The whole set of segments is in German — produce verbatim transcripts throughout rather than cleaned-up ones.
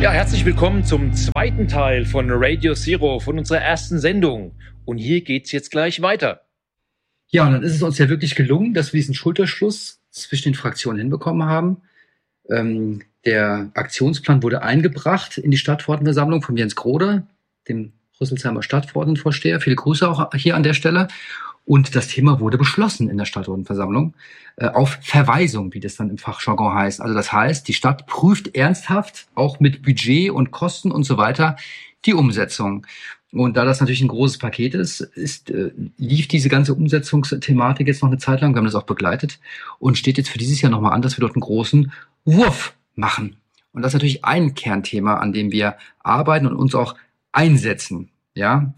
Ja, herzlich willkommen zum zweiten Teil von Radio Zero, von unserer ersten Sendung. Und hier geht's jetzt gleich weiter. Ja, und dann ist es uns ja wirklich gelungen, dass wir diesen Schulterschluss zwischen den Fraktionen hinbekommen haben. Ähm, der Aktionsplan wurde eingebracht in die Stadtverordnetenversammlung von Jens Grode, dem Rüsselsheimer Stadtverordnetenvorsteher. Viele Grüße auch hier an der Stelle. Und das Thema wurde beschlossen in der Stadtverordnetenversammlung äh, auf Verweisung, wie das dann im Fachjargon heißt. Also das heißt, die Stadt prüft ernsthaft, auch mit Budget und Kosten und so weiter, die Umsetzung. Und da das natürlich ein großes Paket ist, ist äh, lief diese ganze Umsetzungsthematik jetzt noch eine Zeit lang. Wir haben das auch begleitet und steht jetzt für dieses Jahr nochmal an, dass wir dort einen großen Wurf machen. Und das ist natürlich ein Kernthema, an dem wir arbeiten und uns auch einsetzen, ja,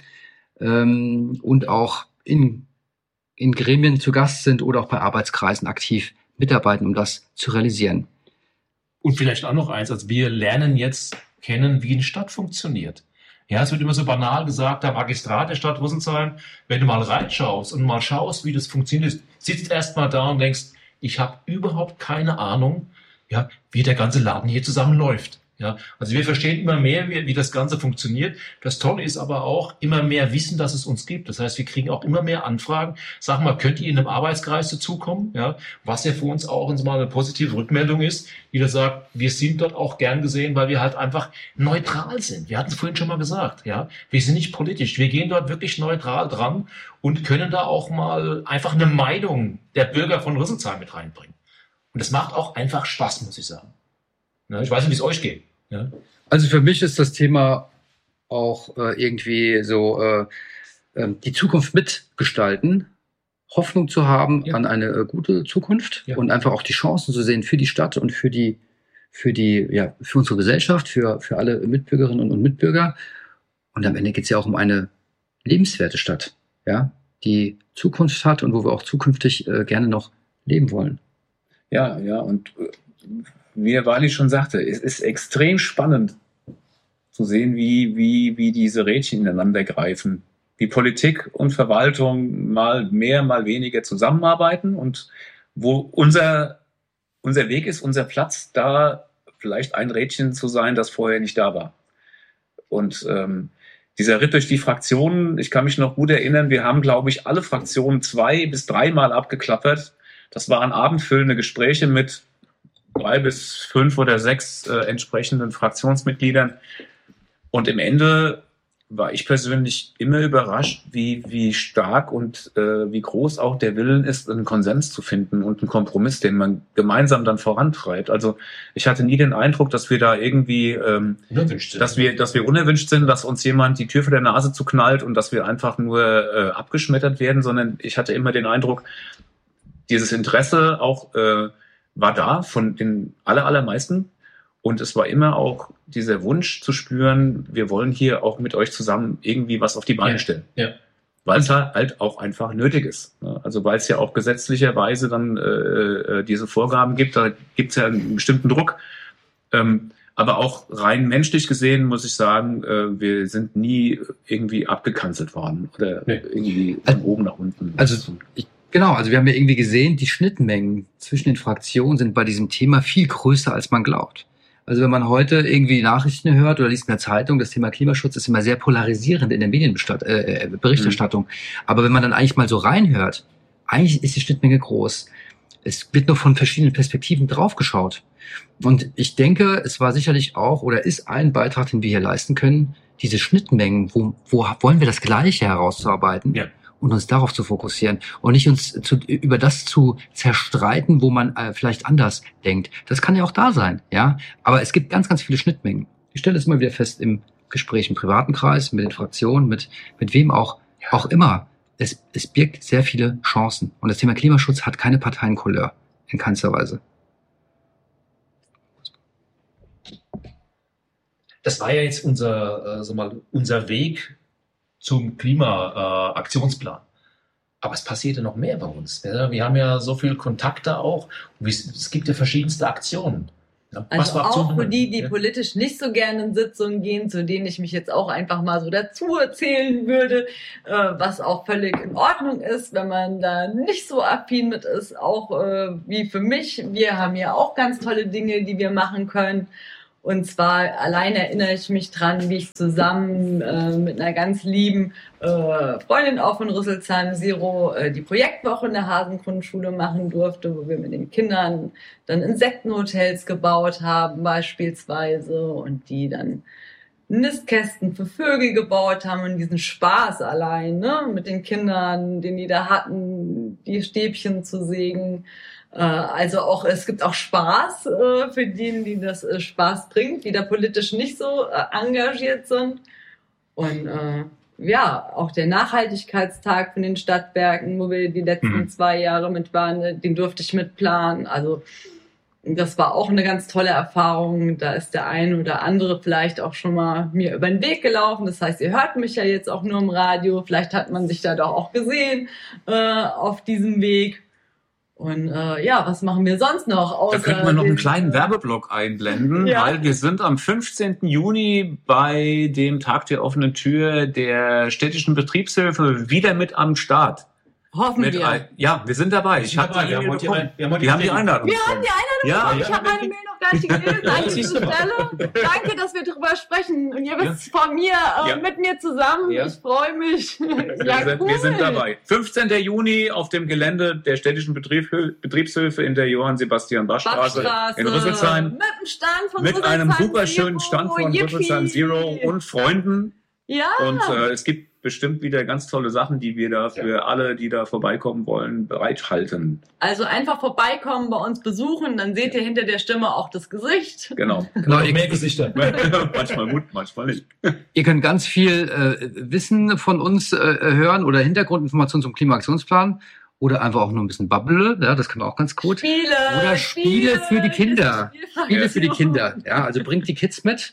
ähm, und auch in in Gremien zu Gast sind oder auch bei Arbeitskreisen aktiv mitarbeiten, um das zu realisieren. Und vielleicht auch noch eins, also wir lernen jetzt kennen, wie eine Stadt funktioniert. Ja, es wird immer so banal gesagt, der Magistrat der Stadt Rüsselsheim, wenn du mal reinschaust und mal schaust, wie das funktioniert, sitzt erst mal da und denkst, ich habe überhaupt keine Ahnung, ja, wie der ganze Laden hier zusammenläuft. Ja, also wir verstehen immer mehr, wie, wie das Ganze funktioniert. Das Tolle ist aber auch immer mehr Wissen, dass es uns gibt. Das heißt, wir kriegen auch immer mehr Anfragen. Sag mal, könnt ihr in einem Arbeitskreis dazukommen? Ja, was ja für uns auch uns mal eine positive Rückmeldung ist, die da sagt, wir sind dort auch gern gesehen, weil wir halt einfach neutral sind. Wir hatten es vorhin schon mal gesagt. Ja, wir sind nicht politisch. Wir gehen dort wirklich neutral dran und können da auch mal einfach eine Meinung der Bürger von Rüsselsheim mit reinbringen. Und das macht auch einfach Spaß, muss ich sagen. Ja, ich weiß nicht, wie es euch geht. Ja. Also für mich ist das Thema auch äh, irgendwie so äh, äh, die Zukunft mitgestalten, Hoffnung zu haben ja. an eine äh, gute Zukunft ja. und einfach auch die Chancen zu sehen für die Stadt und für die für die ja für unsere Gesellschaft, für für alle Mitbürgerinnen und Mitbürger. Und am Ende geht es ja auch um eine lebenswerte Stadt, ja, die Zukunft hat und wo wir auch zukünftig äh, gerne noch leben wollen. Ja, ja und äh, wie der Wali schon sagte, es ist extrem spannend zu sehen, wie, wie, wie diese Rädchen ineinander greifen. Wie Politik und Verwaltung mal mehr, mal weniger zusammenarbeiten und wo unser, unser Weg ist, unser Platz, da vielleicht ein Rädchen zu sein, das vorher nicht da war. Und ähm, dieser Ritt durch die Fraktionen, ich kann mich noch gut erinnern, wir haben, glaube ich, alle Fraktionen zwei bis dreimal abgeklappert. Das waren abendfüllende Gespräche mit drei bis fünf oder sechs äh, entsprechenden Fraktionsmitgliedern. Und im Ende war ich persönlich immer überrascht, wie, wie stark und äh, wie groß auch der Willen ist, einen Konsens zu finden und einen Kompromiss, den man gemeinsam dann vorantreibt. Also ich hatte nie den Eindruck, dass wir da irgendwie, ähm, dass wir, dass wir unerwünscht sind, dass uns jemand die Tür vor der Nase zuknallt und dass wir einfach nur äh, abgeschmettert werden, sondern ich hatte immer den Eindruck, dieses Interesse auch äh, war da von den aller, allermeisten. Und es war immer auch dieser Wunsch zu spüren, wir wollen hier auch mit euch zusammen irgendwie was auf die Beine stellen. Ja. Weil es halt auch einfach nötig ist. Also weil es ja auch gesetzlicherweise dann äh, diese Vorgaben gibt, da gibt es ja einen bestimmten Druck. Ähm, aber auch rein menschlich gesehen muss ich sagen, äh, wir sind nie irgendwie abgekanzelt worden oder nee. irgendwie von oben nach unten. Also ich Genau, also wir haben ja irgendwie gesehen, die Schnittmengen zwischen den Fraktionen sind bei diesem Thema viel größer, als man glaubt. Also wenn man heute irgendwie Nachrichten hört oder liest in der Zeitung, das Thema Klimaschutz ist immer sehr polarisierend in der Medienberichterstattung. Äh, Aber wenn man dann eigentlich mal so reinhört, eigentlich ist die Schnittmenge groß. Es wird nur von verschiedenen Perspektiven draufgeschaut. Und ich denke, es war sicherlich auch oder ist ein Beitrag, den wir hier leisten können, diese Schnittmengen, wo, wo wollen wir das Gleiche herauszuarbeiten? Ja. Und uns darauf zu fokussieren und nicht uns zu, über das zu zerstreiten, wo man äh, vielleicht anders denkt. Das kann ja auch da sein, ja. Aber es gibt ganz, ganz viele Schnittmengen. Ich stelle es immer wieder fest im Gespräch im privaten Kreis, mit den Fraktionen, mit mit wem auch ja. auch immer. Es, es birgt sehr viele Chancen. Und das Thema Klimaschutz hat keine Parteiencouleur in keinster Weise. Das war ja jetzt unser, äh, sag mal, unser Weg zum Klima-Aktionsplan. Äh, Aber es passierte noch mehr bei uns. Ja, wir haben ja so viel Kontakte auch. Und es gibt ja verschiedenste Aktionen. Ja, also auch für die, die ja. politisch nicht so gerne in Sitzungen gehen, zu denen ich mich jetzt auch einfach mal so dazu erzählen würde, äh, was auch völlig in Ordnung ist, wenn man da nicht so affin mit ist, auch äh, wie für mich. Wir haben ja auch ganz tolle Dinge, die wir machen können. Und zwar allein erinnere ich mich dran, wie ich zusammen äh, mit einer ganz lieben äh, Freundin auch von Rüsselsheim Zero äh, die Projektwoche in der Hasengrundschule machen durfte, wo wir mit den Kindern dann Insektenhotels gebaut haben beispielsweise und die dann Nistkästen für Vögel gebaut haben und diesen Spaß allein, ne, mit den Kindern, den die da hatten, die Stäbchen zu sägen. Äh, also auch, es gibt auch Spaß äh, für die, die das äh, Spaß bringt, die da politisch nicht so äh, engagiert sind. Und äh, ja, auch der Nachhaltigkeitstag von den Stadtwerken, wo wir die letzten mhm. zwei Jahre mit waren, den durfte ich mitplanen. Also das war auch eine ganz tolle Erfahrung. Da ist der eine oder andere vielleicht auch schon mal mir über den Weg gelaufen. Das heißt, ihr hört mich ja jetzt auch nur im Radio. Vielleicht hat man sich da doch auch gesehen äh, auf diesem Weg. Und äh, ja, was machen wir sonst noch? Außer da könnten wir noch einen den, kleinen Werbeblock einblenden, ja. weil wir sind am fünfzehnten Juni bei dem Tag der offenen Tür der städtischen Betriebshilfe wieder mit am Start. Hoffen Mit wir. ein, ja, wir sind dabei. Ich hatte dabei. Wir haben die, heute die- bekommen. wir haben heute wir haben die die- Einladung. Wir haben die Einladung Ja, bekommen. ja, Ich habe ja. meine Mail noch gar nicht gelesen. Ja, Danke siehst zur du mal. Stelle. Danke, dass wir darüber sprechen. Und ihr wisst von mir, äh, Ja. mit mir zusammen. Ja. Ich freue mich. Wir, ja, sind, cool. wir sind dabei. fünfzehnten Juni auf dem Gelände der städtischen Betriebshil- Betriebshilfe in der Johann-Sebastian-Bach-Straße Bachstraße, in Rüsselsheim. Mit dem Stand von Mit einem Rüsselsheim super schönen Zero. Stand von Yippie. Rüsselsheim Zero und Freunden. Ja. Und äh, es gibt bestimmt wieder ganz tolle Sachen, die wir da für alle, die da vorbeikommen wollen, bereithalten. Also einfach vorbeikommen, bei uns besuchen, dann seht ihr hinter der Stimme auch das Gesicht. Genau. Genau, Noch ihr, mehr Gesichter. Manchmal gut, manchmal nicht. ihr könnt ganz viel äh, Wissen von uns äh, hören oder Hintergrundinformationen zum Klimaaktionsplan oder einfach auch nur ein bisschen Bubble, ja, das kann man auch ganz gut. Spiele. Oder Spiele für die Kinder. Spielfraktion. Spiele für die Kinder, ja, also bringt die Kids mit.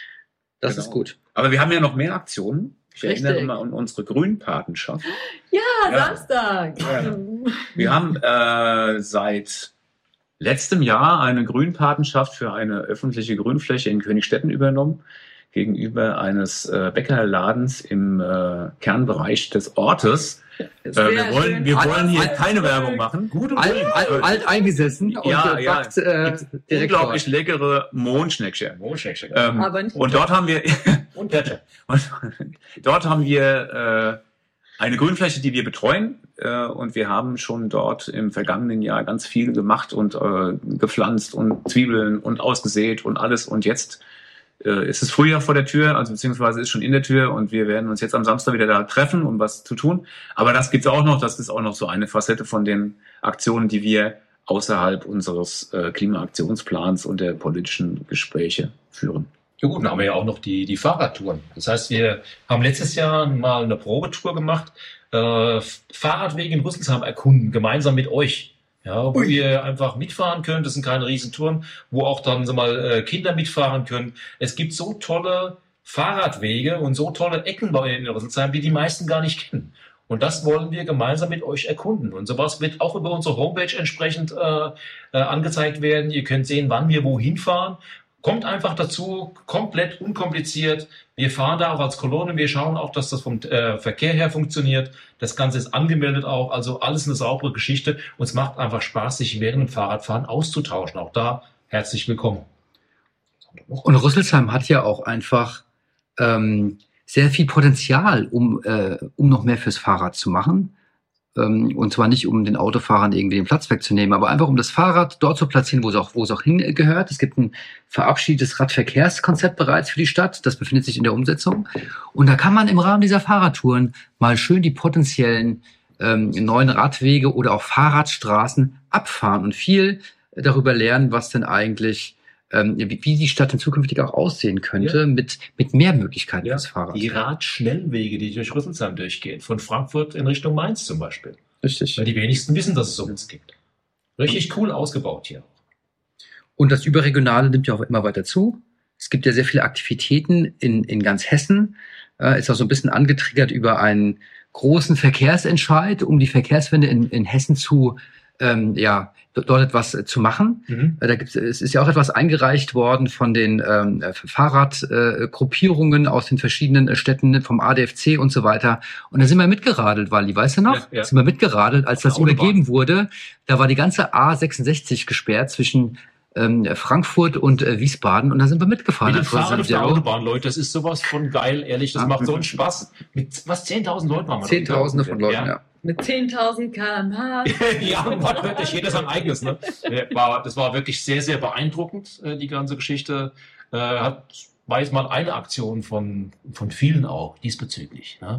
Das Genau. ist gut. Aber wir haben ja noch mehr Aktionen. Ich Richtig. erinnere mal an unsere Grünpatenschaft. Ja, Ja. Samstag. Ja. Wir haben äh, seit letztem Jahr eine Grünpatenschaft für eine öffentliche Grünfläche in Königstetten übernommen, gegenüber eines äh, Bäckerladens im äh, Kernbereich des Ortes. Äh, Sehr wir wollen, schön. wir wollen hier Alt- keine Werbung machen. Gute Alt, alt, alt eingesessen und Ja, äh, ja. backt äh, direkt Unglaublich dort. leckere Mohnschneckchen. Mohnschneckchen. Ähm, Aber nicht- und dort haben wir Und Ketchup. Und dort haben wir äh, eine Grünfläche, die wir betreuen. Äh, und wir haben schon dort im vergangenen Jahr ganz viel gemacht und äh, gepflanzt und Zwiebeln und ausgesät und alles. Und jetzt äh, ist es Frühjahr vor der Tür, also beziehungsweise ist schon in der Tür. Und wir werden uns jetzt am Samstag wieder da treffen, um was zu tun. Aber das gibt's auch noch. Das ist auch noch so eine Facette von den Aktionen, die wir außerhalb unseres äh, Klimaaktionsplans und der politischen Gespräche führen. Ja gut, dann haben wir ja auch noch die, die Fahrradtouren. Das heißt, wir haben letztes Jahr mal eine Probetour gemacht, äh, Fahrradwege in Rüsselsheim erkunden, gemeinsam mit euch. Ja, wo Ui. ihr einfach mitfahren könnt. Das sind keine Riesentouren, wo auch dann so mal äh, Kinder mitfahren können. Es gibt so tolle Fahrradwege und so tolle Ecken bei in Rüsselsheim, die die meisten gar nicht kennen. Und das wollen wir gemeinsam mit euch erkunden. Und sowas wird auch über unsere Homepage entsprechend äh, äh, angezeigt werden. Ihr könnt sehen, wann wir wohin fahren. Kommt einfach dazu, komplett unkompliziert. Wir fahren da auch als Kolonne. Wir schauen auch, dass das vom äh, Verkehr her funktioniert. Das Ganze ist angemeldet auch. Also alles eine saubere Geschichte. Und es macht einfach Spaß, sich während dem Fahrradfahren auszutauschen. Auch da herzlich willkommen. Und Rüsselsheim hat ja auch einfach ähm, sehr viel Potenzial, um, äh, um noch mehr fürs Fahrrad zu machen. Ähm, und zwar nicht, um den Autofahrern irgendwie den Platz wegzunehmen, aber einfach, um das Fahrrad dort zu platzieren, wo es auch, wo es auch hingehört. Es gibt ein verabschiedetes Radverkehrskonzept bereits für die Stadt. Das befindet sich in der Umsetzung. Und da kann man im Rahmen dieser Fahrradtouren mal schön die potenziellen ähm, neuen Radwege oder auch Fahrradstraßen abfahren und viel darüber lernen, was denn eigentlich ähm, wie wie die Stadt in zukünftig auch aussehen könnte, Ja. mit, mit mehr Möglichkeiten Ja, fürs Fahrrad. die Radschnellwege, die durch Rüsselsheim durchgehen. Von Frankfurt in Richtung Mainz zum Beispiel. Richtig. Weil die wenigsten wissen, dass es sowas gibt. Richtig cool ausgebaut hier. Und das Überregionale nimmt ja auch immer weiter zu. Es gibt ja sehr viele Aktivitäten in, in ganz Hessen. Äh, ist auch so ein bisschen angetriggert über einen großen Verkehrsentscheid, um die Verkehrswende in, in Hessen zu, ähm, ja, dort etwas äh, zu machen. Mhm. Äh, Da gibt's, es ist ja auch etwas eingereicht worden von den ähm, Fahrradgruppierungen äh, aus den verschiedenen äh, Städten, vom A D F C und so weiter. Und da sind wir mitgeradelt, Wally, weißt du noch? Ja, ja. Sind wir mitgeradelt, als Auf der das Autobahn. übergeben wurde. Da war die ganze A sechsundsechzig gesperrt zwischen ähm, Frankfurt und äh, Wiesbaden und da sind wir mitgefahren. Mit dem als Rüsselsheim Fahrrad auf der Zero. Autobahn, Leute, das ist sowas von geil, ehrlich, das Ja. macht so einen Spaß. Mit was, zehntausend Leuten waren wir da Zehntausende unterwegs. von Leuten, ja. Mit zehntausend Kilometer pro Stunde. Ja, Gott, wirklich, jeder sein eigenes. Ne? War, das war wirklich sehr, sehr beeindruckend, äh, die ganze Geschichte. Äh, hat, war jetzt mal eine Aktion von, von vielen auch diesbezüglich. Ne?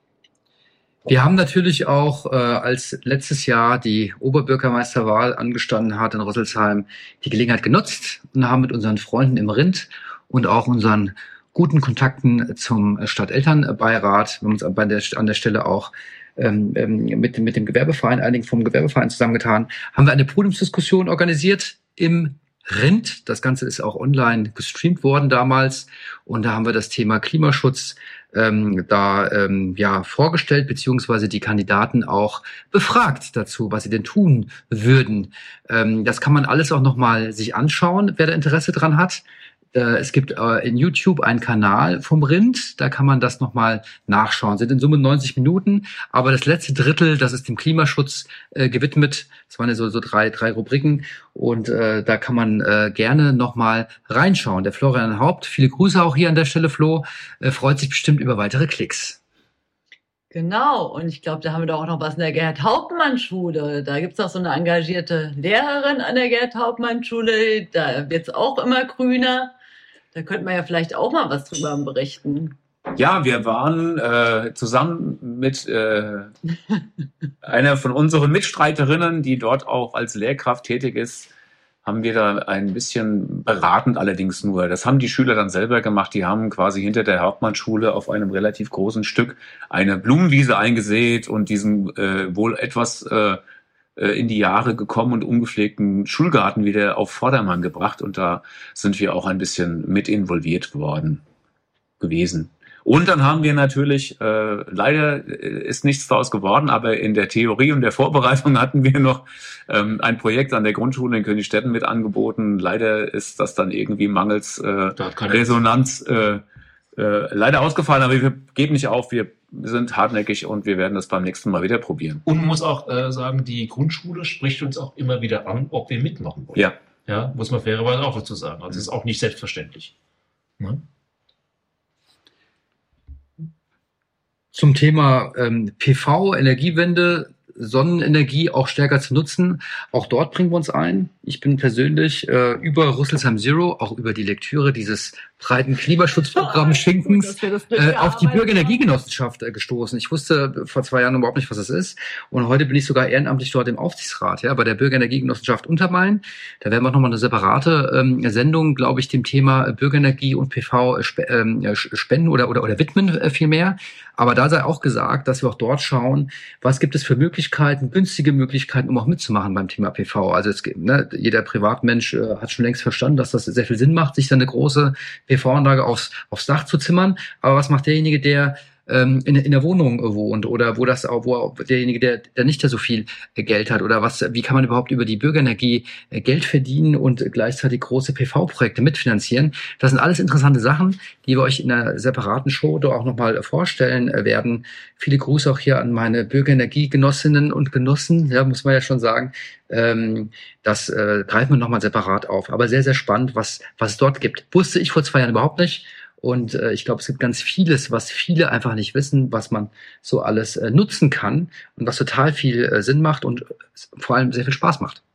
Wir haben natürlich auch, äh, als letztes Jahr die Oberbürgermeisterwahl angestanden hat in Rüsselsheim, die Gelegenheit genutzt und haben mit unseren Freunden im Rind und auch unseren guten Kontakten zum Stadtelternbeirat, wir haben uns bei der, an der Stelle auch ähm, mit, mit dem Gewerbeverein, einigen vom Gewerbeverein zusammengetan, haben wir eine Podiumsdiskussion organisiert im Rind. Das Ganze ist auch online gestreamt worden damals und da haben wir das Thema Klimaschutz ähm, da ähm, ja vorgestellt, beziehungsweise die Kandidaten auch befragt dazu, was sie denn tun würden. Ähm, das kann man alles auch nochmal sich anschauen, wer da Interesse dran hat. Es gibt in YouTube einen Kanal vom Rind, da kann man das nochmal nachschauen. Es sind in Summe neunzig Minuten, aber das letzte Drittel, das ist dem Klimaschutz äh, gewidmet. Das waren ja so, so drei, drei Rubriken und äh, da kann man äh, gerne nochmal reinschauen. Der Florian Haupt, viele Grüße auch hier an der Stelle, Flo, äh, freut sich bestimmt über weitere Klicks. Genau, und ich glaube, da haben wir doch auch noch was in der Gerhard-Hauptmann-Schule. Da gibt's auch so eine engagierte Lehrerin an der Gerhard-Hauptmann-Schule. Da wird's auch immer grüner. Da könnte man ja vielleicht auch mal was drüber berichten. Ja, wir waren äh, zusammen mit äh, einer von unseren Mitstreiterinnen, die dort auch als Lehrkraft tätig ist, haben wir da ein bisschen beratend allerdings nur. Das haben die Schüler dann selber gemacht. Die haben quasi hinter der Hauptmannschule auf einem relativ großen Stück eine Blumenwiese eingesät und diesen äh, wohl etwas äh, in die Jahre gekommen und ungepflegten Schulgarten wieder auf Vordermann gebracht. Und da sind wir auch ein bisschen mit involviert worden gewesen. Und dann haben wir natürlich, äh, leider ist nichts daraus geworden, aber in der Theorie und der Vorbereitung hatten wir noch ähm, ein Projekt an der Grundschule in Königstetten mit angeboten. Leider ist das dann irgendwie mangels äh, Resonanz äh, äh, leider ausgefallen, aber wir geben nicht auf, wir sind hartnäckig und wir werden das beim nächsten Mal wieder probieren. Und man muss auch äh, sagen, die Grundschule spricht uns auch immer wieder an, ob wir mitmachen wollen. Ja. Ja, muss man fairerweise auch dazu sagen. Also das ist auch nicht selbstverständlich. Ne? Zum Thema ähm, P V, Energiewende, Sonnenenergie auch stärker zu nutzen. Auch dort bringen wir uns ein. Ich bin persönlich äh, über Rüsselsheim Zero, auch über die Lektüre dieses breiten Klimaschutzprogramms Schinkens, äh, auf die Bürgerenergiegenossenschaft äh, gestoßen. Ich wusste vor zwei Jahren überhaupt nicht, was das ist. Und heute bin ich sogar ehrenamtlich dort im Aufsichtsrat, ja, bei der Bürgerenergiegenossenschaft Untermain. Da werden wir nochmal eine separate ähm, Sendung, glaube ich, dem Thema Bürgerenergie und P V äh, spe äh, spenden oder, oder, oder widmen äh, vielmehr. Aber da sei auch gesagt, dass wir auch dort schauen, was gibt es für Möglichkeiten, günstige Möglichkeiten, um auch mitzumachen beim Thema P V. Also es gibt, ne, jeder Privatmensch äh, hat schon längst verstanden, dass das sehr viel Sinn macht, sich dann eine große P V-Anlage aufs, aufs Dach zu zimmern. Aber was macht derjenige, der ähm, in, in der Wohnung wohnt oder wo das auch, wo derjenige, der, der nicht so viel Geld hat oder was, wie kann man überhaupt über die Bürgerenergie Geld verdienen und gleichzeitig große P V-Projekte mitfinanzieren? Das sind alles interessante Sachen, die wir euch in einer separaten Show da auch nochmal vorstellen werden. Viele Grüße auch hier an meine Bürgerenergiegenossinnen und Genossen, ja, muss man ja schon sagen. Ähm, das äh, greifen wir nochmal separat auf. Aber sehr, sehr spannend, was, was es dort gibt. Wusste ich vor zwei Jahren überhaupt nicht. Und äh, ich glaube, es gibt ganz vieles, was viele einfach nicht wissen, was man so alles äh, nutzen kann und was total viel äh, Sinn macht und vor allem sehr viel Spaß macht.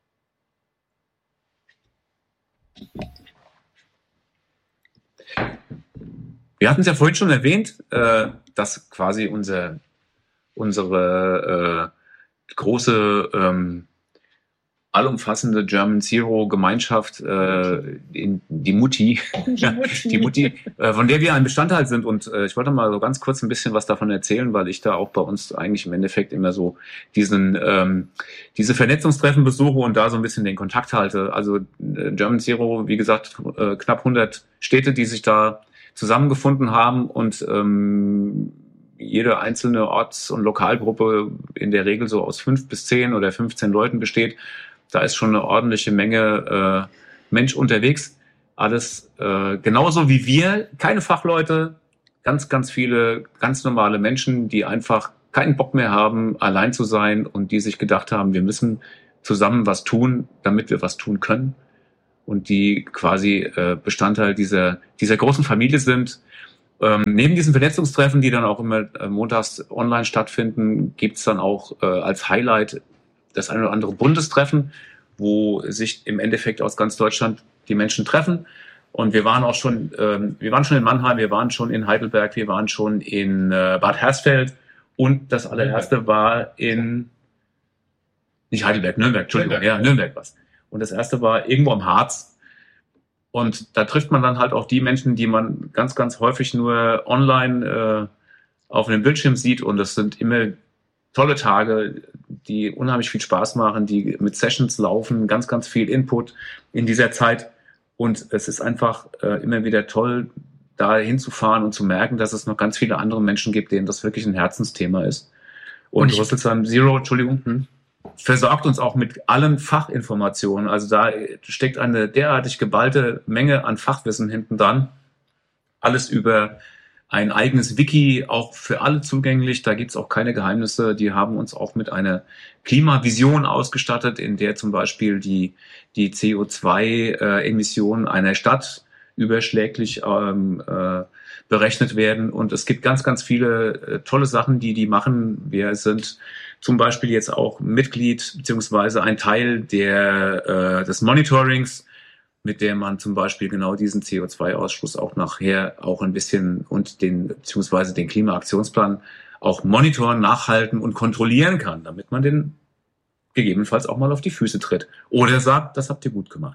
Wir hatten es ja vorhin schon erwähnt, äh, dass quasi unser, unsere äh, große ähm, allumfassende German Zero Gemeinschaft, äh, in, die Mutti, Die Mutti. die Mutti, äh, von der wir ein Bestandteil sind. Und äh, ich wollte mal so ganz kurz ein bisschen was davon erzählen, weil ich da auch bei uns eigentlich im Endeffekt immer so diesen ähm, diese Vernetzungstreffen besuche und da so ein bisschen den Kontakt halte. Also äh, German Zero, wie gesagt, äh, knapp hundert Städte, die sich da zusammengefunden haben und ähm, jede einzelne Orts- und Lokalgruppe in der Regel so aus fünf bis zehn oder fünfzehn Leuten besteht. Da ist schon eine ordentliche Menge äh, Mensch unterwegs. Alles äh, genauso wie wir, keine Fachleute, ganz, ganz viele ganz normale Menschen, die einfach keinen Bock mehr haben, allein zu sein und die sich gedacht haben, wir müssen zusammen was tun, damit wir was tun können. und die quasi äh, Bestandteil dieser, dieser großen Familie sind. Ähm, neben diesen Vernetzungstreffen, die dann auch immer äh, montags online stattfinden, gibt's dann auch äh, als Highlight das eine oder andere Bundestreffen, wo sich im Endeffekt aus ganz Deutschland die Menschen treffen. Und wir waren auch schon, ähm, wir waren schon in Mannheim, wir waren schon in Heidelberg, wir waren schon in äh, Bad Hersfeld und das allererste war in, nicht Heidelberg, Nürnberg, Entschuldigung, Nürnberg. ja, Nürnberg was. Und das erste war irgendwo im Harz. Und da trifft man dann halt auch die Menschen, die man ganz, ganz häufig nur online äh, auf einem Bildschirm sieht. Und das sind immer tolle Tage, die unheimlich viel Spaß machen, die mit Sessions laufen, ganz, ganz viel Input in dieser Zeit. Und es ist einfach äh, immer wieder toll, da hinzufahren und zu merken, dass es noch ganz viele andere Menschen gibt, denen das wirklich ein Herzensthema ist. Und, und Rüsselsheim Zero, Entschuldigung, hm, versorgt uns auch mit allen Fachinformationen. Also da steckt eine derartig geballte Menge an Fachwissen hinten dran. Alles über ein eigenes Wiki, auch für alle zugänglich. Da gibt's auch keine Geheimnisse. Die haben uns auch mit einer Klimavision ausgestattet, in der zum Beispiel die, die C O zwei Emissionen einer Stadt überschläglich ähm, äh, berechnet werden. Und es gibt ganz, ganz viele äh, tolle Sachen, die die machen. Wir sind zum Beispiel jetzt auch Mitglied beziehungsweise ein Teil der, äh, des Monitorings, mit der man zum Beispiel genau diesen C O zwei Ausstoß auch nachher auch ein bisschen und den, beziehungsweise den Klimaaktionsplan auch monitoren, nachhalten und kontrollieren kann, damit man den gegebenenfalls auch mal auf die Füße tritt. Oder sagt, das habt ihr gut gemacht.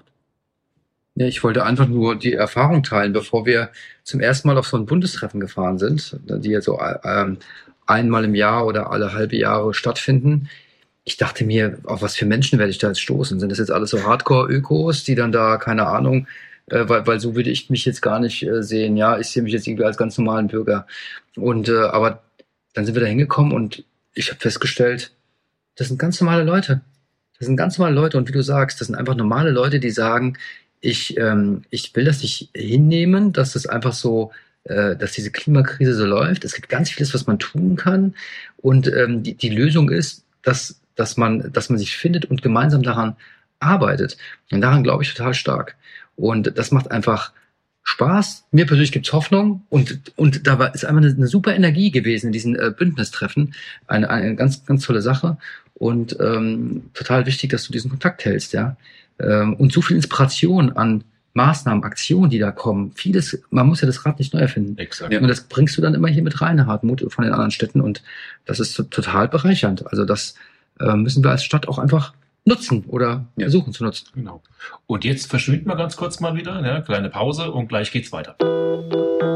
Ja, ich wollte einfach nur die Erfahrung teilen, bevor wir zum ersten Mal auf so ein Bundestreffen gefahren sind, die ja so ähm, einmal im Jahr oder alle halbe Jahre stattfinden. Ich dachte mir, auf was für Menschen werde ich da jetzt stoßen? Sind das jetzt alles so Hardcore-Ökos, die dann da, keine Ahnung, äh, weil, weil so würde ich mich jetzt gar nicht äh, sehen. Ja, ich sehe mich jetzt irgendwie als ganz normalen Bürger. Und äh, aber dann sind wir da hingekommen und ich habe festgestellt, das sind ganz normale Leute. Das sind ganz normale Leute und wie du sagst, das sind einfach normale Leute, die sagen, ich ähm, ich will das nicht hinnehmen, dass das einfach so, äh, dass diese Klimakrise so läuft. Es gibt ganz vieles, was man tun kann und ähm, die, die Lösung ist, dass dass man, dass man sich findet und gemeinsam daran arbeitet. Und daran glaube ich total stark. Und das macht einfach Spaß. Mir persönlich gibt's Hoffnung. Und, und da war, ist einfach eine, eine super Energie gewesen in diesen äh, Bündnistreffen. Eine, eine ganz, ganz tolle Sache. Und ähm, total wichtig, dass du diesen Kontakt hältst, ja. Ähm, und so viel Inspiration an Maßnahmen, Aktionen, die da kommen. Vieles, man muss ja das Rad nicht neu erfinden. Exakt. Und das bringst du dann immer hier mit rein, Hartmut, von den anderen Städten. Und das ist total bereichernd. Also das müssen wir als Stadt auch einfach nutzen oder ja. versuchen zu nutzen. Genau. Und jetzt verschwinden wir ganz kurz mal wieder, ne? Kleine Pause und gleich geht's weiter.